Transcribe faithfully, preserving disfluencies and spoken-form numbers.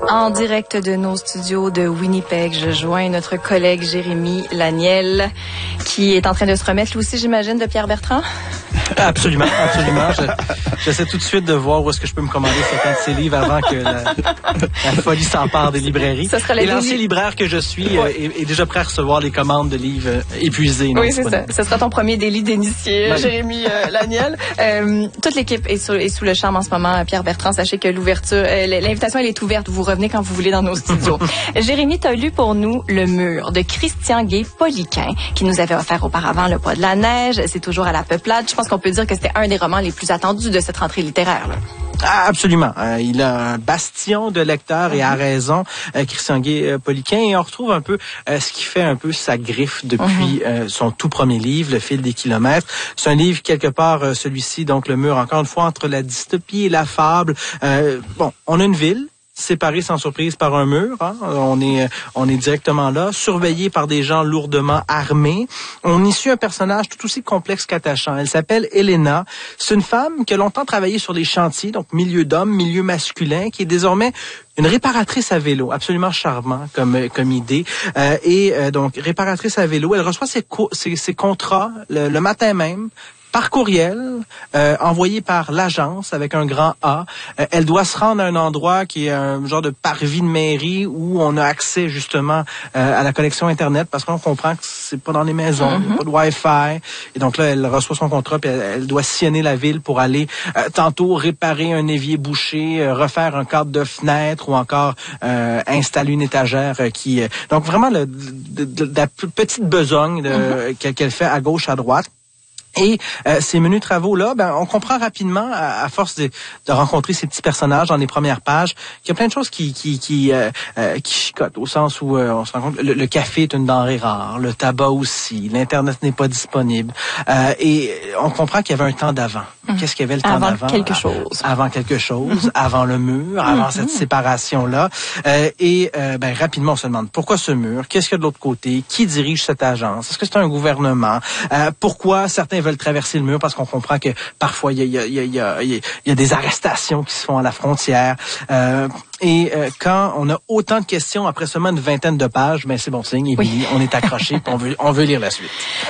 En direct de nos studios de Winnipeg, je joins notre collègue Jérémy Laniel, qui est en train de se remettre, lui aussi, j'imagine, de Pierre Bertrand. Absolument, absolument. Je, j'essaie tout de suite de voir où est-ce que je peux me commander certains de ces livres avant que la, la folie s'empare des librairies. Ça sera Et l'ancien libraire que je suis euh, est, est déjà prêt à recevoir les commandes de livres euh, épuisés. Oui, c'est ça. Ce sera ton premier délit d'initié, ben. Jérémy euh, Laniel. Euh, toute l'équipe est sous, est sous le charme en ce moment. Pierre Bertrand, sachez que l'ouverture, euh, l'invitation, elle est ouverte. Vous revenez quand vous voulez dans nos studios. Jérémy, tu as lu pour nous Le Mur de Christian Guay-Poliquin, qui nous avait offert auparavant Le Poids de la neige. C'est toujours à la peuplade. Je pense qu'on peut dire que c'était un des romans les plus attendus de cette rentrée littéraire, là. Ah, absolument. Euh, il a un bastion de lecteurs et a raison, euh, Christian Guay-Poliquin. Et on retrouve un peu euh, ce qui fait un peu sa griffe depuis mm-hmm. euh, son tout premier livre, Le Fil des kilomètres. C'est un livre, quelque part, euh, celui-ci, donc Le Mur, encore une fois, entre la dystopie et la fable. Euh, bon, on a une ville séparé sans surprise par un mur, hein? On est on est directement là, surveillé par des gens lourdement armés. On y suit un personnage tout aussi complexe qu'attachant. Elle s'appelle Elena. C'est une femme qui a longtemps travaillé sur les chantiers, donc milieu d'hommes, milieu masculin, qui est désormais une réparatrice à vélo, absolument charmant comme comme idée. Euh, et euh, donc réparatrice à vélo, elle reçoit ses co- ses, ses contrats le, le matin même, par courriel, euh, envoyé par l'agence avec un grand A. Euh, elle doit se rendre à un endroit qui est un genre de parvis de mairie où on a accès justement euh, à la connexion Internet, parce qu'on comprend que c'est pas dans les maisons, il mm-hmm. n'y a pas de Wi-Fi. Et donc là, elle reçoit son contrat, puis elle, elle doit sillonner la ville pour aller euh, tantôt réparer un évier bouché, euh, refaire un cadre de fenêtre ou encore euh, installer une étagère euh, qui... Euh, donc vraiment le, de, de, de la petite besogne de, mm-hmm. qu'elle, qu'elle fait à gauche, à droite. Et euh, ces menus travaux-là, ben, on comprend rapidement, à, à force de, de rencontrer ces petits personnages dans les premières pages, qu'il y a plein de choses qui qui qui, euh, euh, qui chicotent, au sens où euh, on se rend compte le, le café est une denrée rare, le tabac aussi, l'Internet n'est pas disponible. Euh, et on comprend qu'il y avait un temps d'avant. Mmh. Qu'est-ce qu'il y avait le temps avant d'avant? Quelque chose. Avant quelque chose, mmh. avant le mur, avant mmh. cette séparation-là. Euh, et euh, ben, rapidement, on se demande pourquoi ce mur? Qu'est-ce qu'il y a de l'autre côté? Qui dirige cette agence? Est-ce que c'est un gouvernement? Euh, pourquoi certains veulent traverser le mur, parce qu'on comprend que parfois il y a, il y a, il y a, il y a des arrestations qui se font à la frontière. Euh, et euh, quand on a autant de questions après seulement une vingtaine de pages, ben c'est bon signe. Et oui. puis on est accroché, puis on veut, on veut lire la suite.